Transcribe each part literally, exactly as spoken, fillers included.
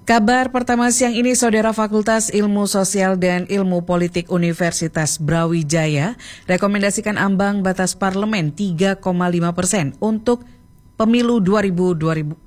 Kabar pertama siang ini, Saudara, Fakultas Ilmu Sosial dan Ilmu Politik Universitas Brawijaya rekomendasikan ambang batas parlemen tiga koma lima persen untuk pemilu dua ribu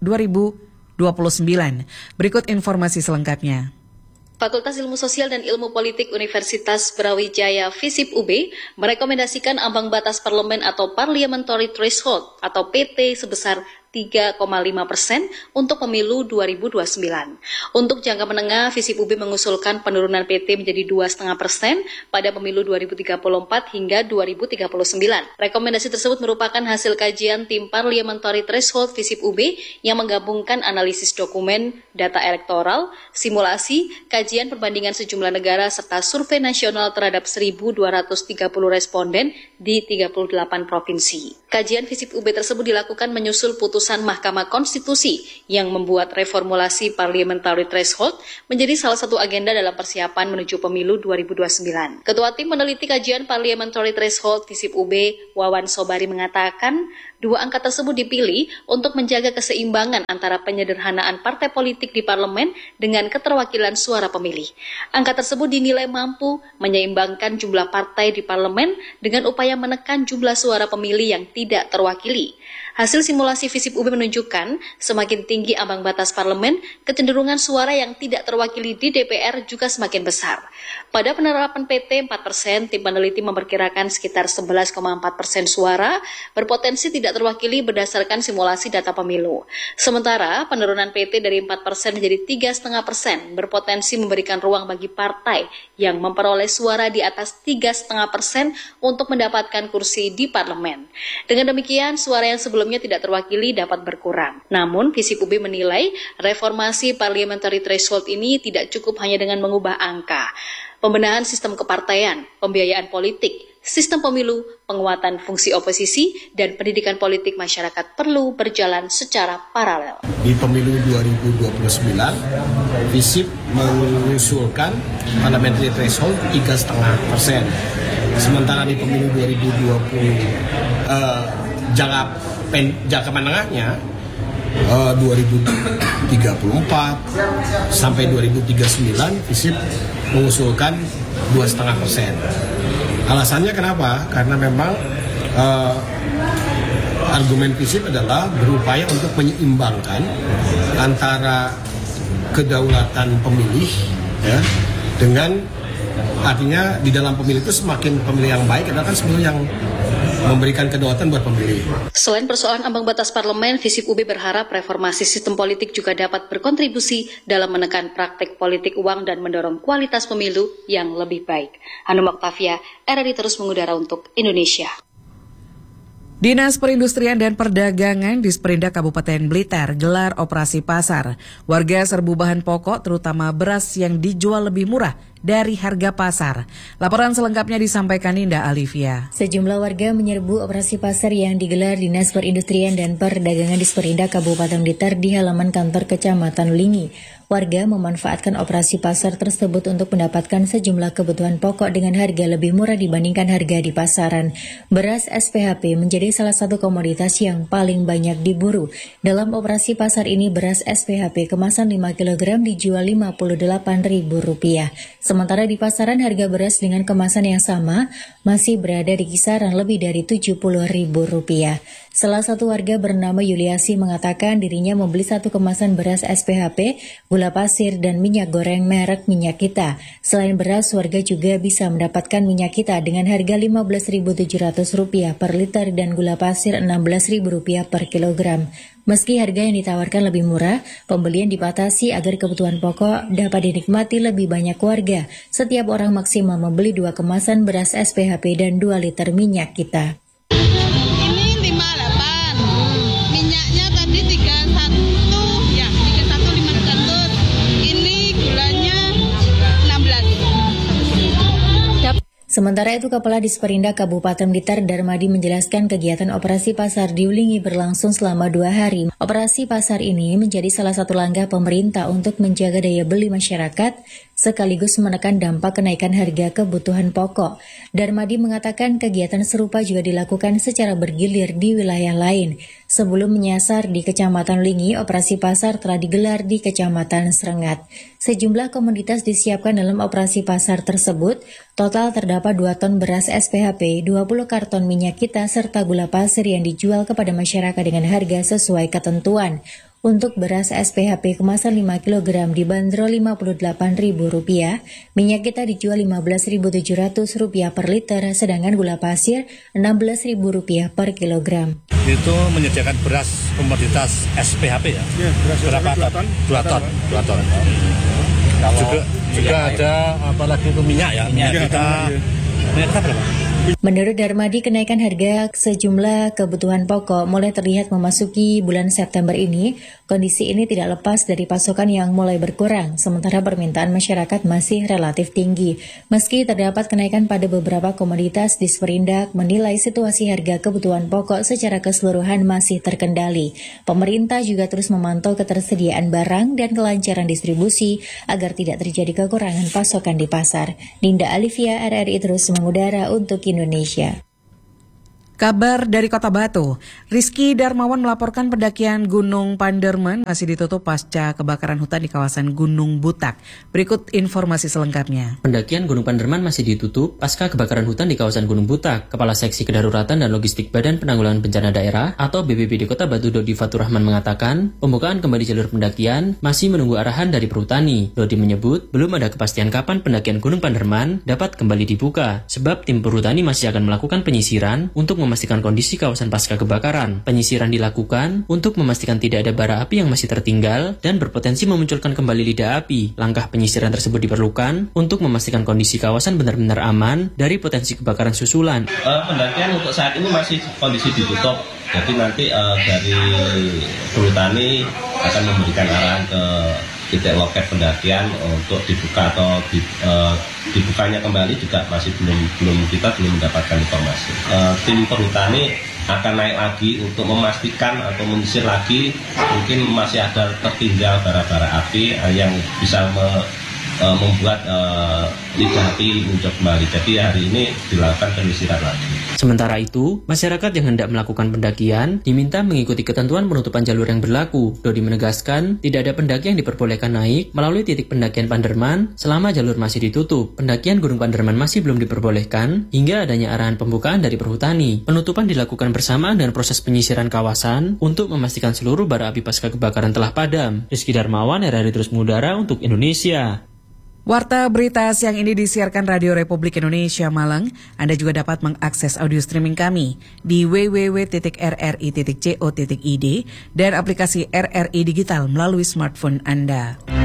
dua puluh sembilan. Berikut informasi selengkapnya. Fakultas Ilmu Sosial dan Ilmu Politik Universitas Brawijaya FISIP U B merekomendasikan ambang batas parlemen atau Parliamentary Threshold atau P T sebesar tiga koma lima persen untuk pemilu dua ribu dua puluh sembilan. Untuk jangka menengah, FISIP U B mengusulkan penurunan P T menjadi dua koma lima persen pada pemilu dua ribu tiga puluh empat hingga dua ribu tiga puluh sembilan. Rekomendasi tersebut merupakan hasil kajian tim Parliamentary Threshold FISIP U B yang menggabungkan analisis dokumen, data elektoral, simulasi, kajian perbandingan sejumlah negara, serta survei nasional terhadap seribu dua ratus tiga puluh responden di tiga puluh delapan provinsi. Kajian FISIP U B tersebut dilakukan menyusul putusan Mahkamah Konstitusi yang membuat reformulasi Parliamentary Threshold menjadi salah satu agenda dalam persiapan menuju pemilu dua ribu dua puluh sembilan. Ketua Tim Meneliti Kajian Parliamentary Threshold FISIP U B, Wawan Sobari, mengatakan dua angka tersebut dipilih untuk menjaga keseimbangan antara penyederhanaan partai politik di parlemen dengan keterwakilan suara pemilih. Angka tersebut dinilai mampu menyeimbangkan jumlah partai di parlemen dengan upaya menekan jumlah suara pemilih yang tidak terwakili. Hasil simulasi FISIP U B menunjukkan semakin tinggi ambang batas parlemen, kecenderungan suara yang tidak terwakili di D P R juga semakin besar. Pada penerapan P T empat persen, tim peneliti memperkirakan sekitar sebelas koma empat persen suara berpotensi tidak terwakili berdasarkan simulasi data pemilu. Sementara penurunan P T dari empat persen menjadi tiga koma lima persen berpotensi memberikan ruang bagi partai yang memperoleh suara di atas tiga koma lima persen untuk mendapatkan kursi di parlemen. Dengan demikian, suara yang sebelumnya tidak terwakili dapat berkurang. Namun, FISIP U B menilai reformasi Parliamentary Threshold ini tidak cukup hanya dengan mengubah angka. Pembenahan sistem kepartaian, pembiayaan politik, sistem pemilu, penguatan fungsi oposisi, dan pendidikan politik masyarakat perlu berjalan secara paralel. Di pemilu dua ribu dua puluh sembilan, FISIP mengusulkan Parliamentary Threshold tiga koma lima persen. Sementara di pemilu dua ribu dua puluh, uh, jangka, pen, jangka menengahnya, uh, dua ribu tiga puluh empat sampai dua ribu tiga puluh sembilan, FISIP mengusulkan dua koma lima persen. Alasannya kenapa? Karena memang uh, argumen FISIP adalah berupaya untuk menyeimbangkan antara kedaulatan pemilih, ya, dengan artinya di dalam pemilih itu semakin pemilih yang baik adalah kan pemilih yang memberikan kedaulatan buat pemilih. Selain persoalan ambang batas parlemen, FISIP U B berharap reformasi sistem politik juga dapat berkontribusi dalam menekan praktik politik uang dan mendorong kualitas pemilu yang lebih baik. Hanum Oktavia, R R I terus mengudara untuk Indonesia. Dinas Perindustrian dan Perdagangan Disperindak Kabupaten Blitar gelar operasi pasar. Warga serbu bahan pokok terutama beras yang dijual lebih murah dari harga pasar. Laporan selengkapnya disampaikan Ninda Alivia. Sejumlah warga menyerbu operasi pasar yang digelar Dinas Perindustrian dan Perdagangan Disperindak Kabupaten Blitar di halaman kantor Kecamatan Lingi. Warga memanfaatkan operasi pasar tersebut untuk mendapatkan sejumlah kebutuhan pokok dengan harga lebih murah dibandingkan harga di pasaran. Beras S P H P menjadi salah satu komoditas yang paling banyak diburu. Dalam operasi pasar ini, beras S P H P kemasan lima kilogram dijual lima puluh delapan ribu rupiah. Sementara di pasaran harga beras dengan kemasan yang sama masih berada di kisaran lebih dari tujuh puluh ribu rupiah. Salah satu warga bernama Yuliasi mengatakan dirinya membeli satu kemasan beras S P H P, gula pasir, dan minyak goreng merek Minyak Kita. Selain beras, warga juga bisa mendapatkan minyak kita dengan harga lima belas ribu tujuh ratus rupiah per liter dan gula pasir enam belas ribu rupiah per kilogram. Meski harga yang ditawarkan lebih murah, pembelian dibatasi agar kebutuhan pokok dapat dinikmati lebih banyak warga. Setiap orang maksimal membeli dua kemasan beras S P H P dan dua liter Minyak Kita. Sementara itu, Kepala Disperindak Kabupaten Blitar Darmadi menjelaskan kegiatan operasi pasar di Ulingi berlangsung selama dua hari. Operasi pasar ini menjadi salah satu langkah pemerintah untuk menjaga daya beli masyarakat sekaligus menekan dampak kenaikan harga kebutuhan pokok. Darmadi mengatakan kegiatan serupa juga dilakukan secara bergilir di wilayah lain. Sebelum menyasar di Kecamatan Lingi, operasi pasar telah digelar di Kecamatan Srengat. Sejumlah komoditas disiapkan dalam operasi pasar tersebut. Total terdapat dua ton beras S P H P, dua puluh karton minyak kita, serta gula pasir yang dijual kepada masyarakat dengan harga sesuai ketentuan. Untuk beras S P H P kemasan lima kilogram dibanderol lima puluh delapan ribu rupiah, minyak kita dijual lima belas ribu tujuh ratus rupiah per liter, sedangkan gula pasir enam belas ribu rupiah per kilogram. Itu menyediakan beras komoditas S P H P ya? Iya, beras berapa ton? dua ton. dua ton. Kalau juga, juga ada apalagi itu minyak ya, minyak ya, kita, ya. minyak kita berapa? Menurut Darmadi, kenaikan harga sejumlah kebutuhan pokok mulai terlihat memasuki bulan September ini. Kondisi ini tidak lepas dari pasokan yang mulai berkurang, sementara permintaan masyarakat masih relatif tinggi. Meski terdapat kenaikan pada beberapa komoditas, Disperindak menilai situasi harga kebutuhan pokok secara keseluruhan masih terkendali. Pemerintah juga terus memantau ketersediaan barang dan kelancaran distribusi agar tidak terjadi kekurangan pasokan di pasar. Dinda Alivia, R R I terus mengudara untuk Indonesia. Kabar dari Kota Batu, Rizky Darmawan melaporkan pendakian Gunung Panderman masih ditutup pasca kebakaran hutan di kawasan Gunung Butak. Berikut informasi selengkapnya. Pendakian Gunung Panderman masih ditutup pasca kebakaran hutan di kawasan Gunung Butak. Kepala Seksi Kedaruratan dan Logistik Badan Penanggulangan Bencana Daerah atau B P B D Kota Batu, Dodi Fatur Rahman mengatakan, pembukaan kembali jalur pendakian masih menunggu arahan dari Perhutani. Dodi menyebut, belum ada kepastian kapan pendakian Gunung Panderman dapat kembali dibuka, sebab tim Perhutani masih akan melakukan penyisiran untuk memastikan kondisi kawasan pasca kebakaran. Penyisiran dilakukan untuk memastikan tidak ada bara api yang masih tertinggal dan berpotensi memunculkan kembali lidah api. Langkah penyisiran tersebut diperlukan untuk memastikan kondisi kawasan benar-benar aman dari potensi kebakaran susulan. Uh, pendakian untuk saat ini masih kondisi ditutup. Jadi nanti uh, dari Perhutani akan memberikan arahan ke titik loket pendakian untuk dibuka atau di, uh, dibukanya kembali juga masih belum belum kita belum mendapatkan informasi. Uh, tim Perhutani akan naik lagi untuk memastikan atau menyisir lagi, mungkin masih ada tertinggal bara-bara api uh, yang bisa me, uh, membuat uh, lidah api muncul kembali. Jadi hari ini dilakukan penyisiran lagi. Sementara itu, masyarakat yang hendak melakukan pendakian diminta mengikuti ketentuan penutupan jalur yang berlaku. Dodi menegaskan, tidak ada pendaki yang diperbolehkan naik melalui titik pendakian Panderman selama jalur masih ditutup. Pendakian Gunung Panderman masih belum diperbolehkan hingga adanya arahan pembukaan dari Perhutani. Penutupan dilakukan bersamaan dengan proses penyisiran kawasan untuk memastikan seluruh bara api pasca kebakaran telah padam. Rizky Darmawan, R R I Terus Mengudara untuk Indonesia. Warta berita siang ini disiarkan Radio Republik Indonesia Malang. Anda juga dapat mengakses audio streaming kami di w w w titik r r i titik co titik i d dan aplikasi R R I Digital melalui smartphone Anda.